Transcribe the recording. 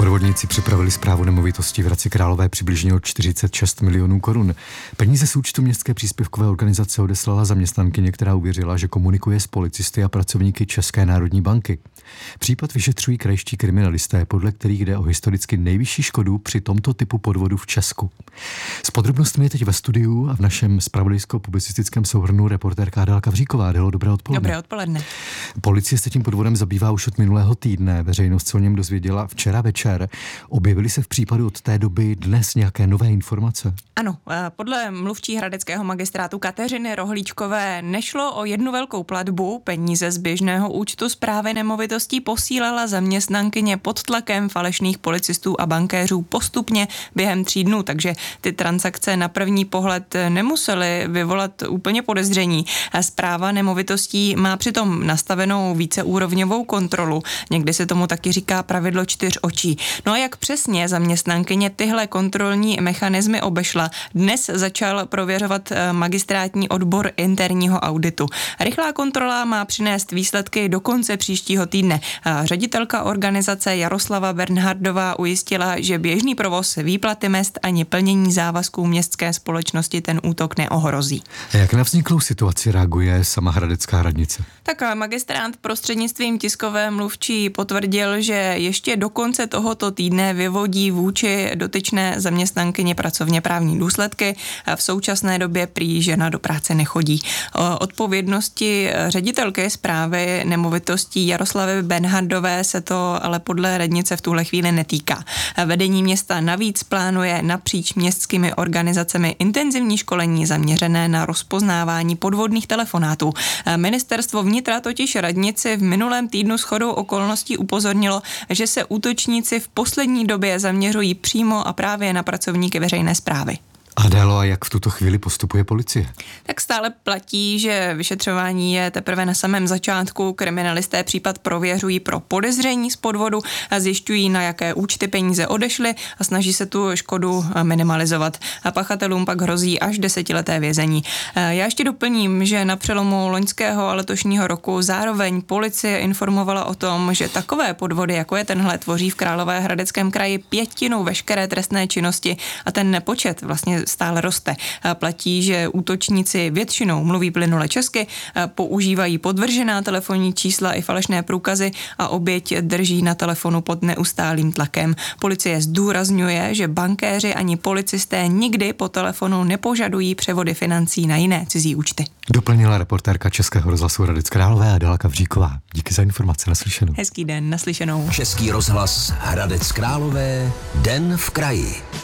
Podvodníci připravili správu nemovitostí v Hradci Králové přibližně o 46 milionů korun. Peníze z účtu městské příspěvkové organizace odeslala zaměstnankyně, která uvěřila, že komunikuje s policisty a pracovníky České národní banky. Případ vyšetřují krajští kriminalisté, podle kterých jde o historicky nejvyšší škodu při tomto typu podvodu v Česku. S podrobnostmi je teď ve studiu a v našem zpravodajsko-publicistickém souhrnu reportérka Adela Kavříková. Adelo, dobré odpoledne. Dobré odpoledne. Policie se tím podvodem zabývá už od minulého týdne. Veřejnost se o něm dozvěděla včera večer. Objevily se v případu od té doby dnes nějaké nové informace? Ano, podle mluvčí hradeckého magistrátu Kateřiny Rohlíčkové nešlo o jednu velkou platbu. Peníze z běžného účtu správy nemovitostí posílala zaměstnankyně pod tlakem falešných policistů a bankéřů postupně během 3 dnů, takže ty transakce na první pohled nemusely vyvolat úplně podezření. Správa nemovitostí má přitom nastavenou víceúrovňovou kontrolu. Někdy se tomu taky říká pravidlo 4 očí. No a jak přesně zaměstnankyně tyhle kontrolní mechanismy obešla, dnes začal prověřovat magistrátní odbor interního auditu. Rychlá kontrola má přinést výsledky do konce příštího týdne. Ředitelka organizace Jaroslava Bernhardová ujistila, že běžný provoz, výplaty mezd ani plnění závazků městské společnosti ten útok neohrozí. Jak na vzniklou situaci reaguje sama hradecká radnice? Tak magistrát prostřednictvím tiskové mluvčí potvrdil, že ještě do konce tohoto týdne vyvodí vůči dotyčné zaměstnankyni pracovně právní důsledky. V současné době prý žena do práce nechodí. Odpovědnosti ředitelky správy nemovitostí Jaroslavy Bernhardové se to ale podle radnice v tuhle chvíli netýká. Vedení města navíc plánuje napříč městskými organizacemi intenzivní školení zaměřené na rozpoznávání podvodných telefonátů. Ministerstvo vnitra totiž radnici v minulém týdnu shodou okolností upozornilo, že se útočníci v poslední době zaměřují přímo a právě na pracovníky veřejné správy. Adélo, a jak v tuto chvíli postupuje policie? Tak stále platí, že vyšetřování je teprve na samém začátku. Kriminalisté případ prověřují pro podezření z podvodu a zjišťují, na jaké účty peníze odešly a snaží se tu škodu minimalizovat. A pachatelům pak hrozí až 10leté vězení. Já ještě doplním, že na přelomu loňského a letošního roku zároveň policie informovala o tom, že takové podvody, jako je tenhle, tvoří v Královéhradeckém kraji 1/5 veškeré trestné činnosti a ten počet vlastně stále roste. Platí, že útočníci většinou mluví plynule česky, používají podvržená telefonní čísla i falešné průkazy a oběť drží na telefonu pod neustálým tlakem. Policie zdůrazňuje, že bankéři ani policisté nikdy po telefonu nepožadují převody financí na jiné cizí účty. Doplnila reportérka Českého rozhlasu Hradec Králové Adela Kavříková. Díky za informace, naslyšenou. Hezký den, naslyšenou. Český rozhlas Hradec Králové, Den v kraji.